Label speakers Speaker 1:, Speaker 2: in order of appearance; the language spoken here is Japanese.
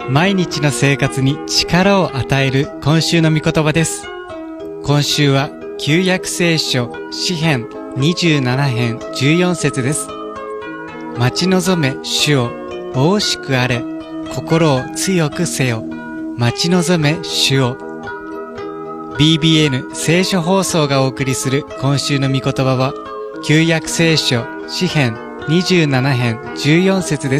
Speaker 1: 毎日の生活に力を与える今週の御言葉です。今週は旧約聖書詩編27編14節です。待ち望め主を、おおしくあれ、心を強くせよ。待ち望め主を。BBN 聖書放送がお送りする今週の御言葉は、旧約聖書詩編27編14節です。